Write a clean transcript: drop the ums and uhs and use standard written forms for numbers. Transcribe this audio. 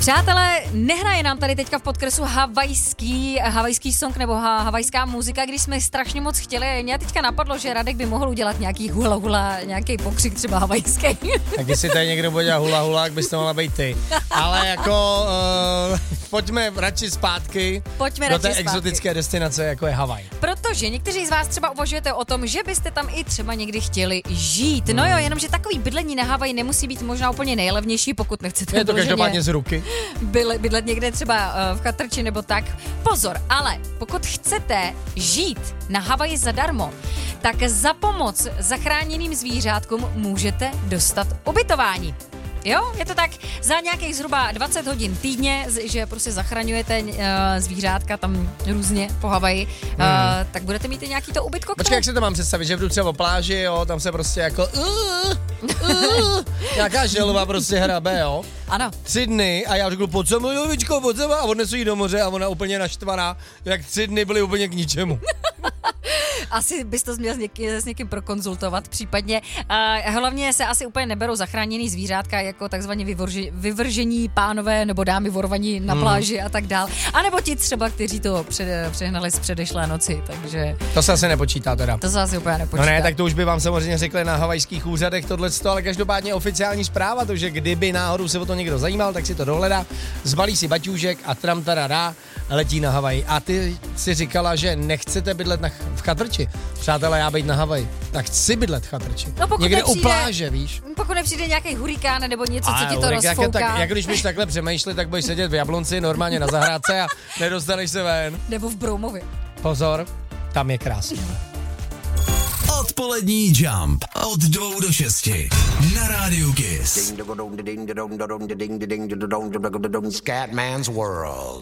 Přátelé, nehraje nám tady teďka v podkresu havajský song nebo havajská muzika, když jsme strašně moc chtěli. Mě teďka napadlo, že Radek by mohl udělat nějaký hula hula, nějaký pokřik třeba havajský. Tak jestli tady někdo bude dělat hula hula, tak bys to mohla být ty. Ale jako pojďme radši zpátky do té exotické destinace, jako je Havaj. Protože někteří z vás třeba uvažujete o tom, že byste tam i třeba někdy chtěli žít. No jo, jenomže takový bydlení na Havaji nemusí být možná úplně nejlevnější, pokud nechcete. Je to každopádně z ruky. Bydlet někde třeba v chatrči nebo tak. Pozor, ale pokud chcete žít na Havaji zadarmo, tak za pomoc zachráněným zvířátkům můžete dostat ubytování. Jo, je to tak, za nějakých zhruba 20 hodin týdně, že prostě zachraňujete zvířátka tam různě po Havaji, tak budete mít i nějaký to ubytko. Počkej, jak se to mám představit, že jdu třeba o pláži, jo, tam se prostě jako nějaká želva prostě hrabe, jo. Ano. 3 dny a já řeknu, pojď se mnou, Jovičko, pojď se mnou, a odnesu jí do moře a ona úplně naštvaná, jak 3 dny byly úplně k ničemu. Asi bys to měl s někým prokonzultovat případně. Hlavně se asi úplně neberou zachráněný zvířátka jako takzvaně vyvržení pánové nebo dámy vorovaní na pláži a tak dál. A nebo ti třeba, kteří to přehnali z předešlé noci, takže... To se asi nepočítá teda. To se asi úplně nepočítá. No ne, tak to už by vám samozřejmě řekli na havajských úřadech tohleto, ale každopádně oficiální zpráva, to, že kdyby náhodou se o to někdo zajímal, tak si to dohledá, zbalí si baťůžek a tramtarará, letí na Havaj. A ty si říkala, že nechcete bydlet v chatrči. Přátelé, já bejt na Havaji, tak chci bydlet v chatrči. No, někde u pláže, víš? Pokud nepřijde nějaký hurikán nebo něco, co ti to rozfouká. Jak když bys takhle přemýšlel, tak budeš sedět v Jablonci normálně na zahrádce a nedostaneš se ven. Nebo v Broumově. Pozor, tam je krásně. Odpolední Jump od 2 do 6 na rádiu Kiss. Scatman's World.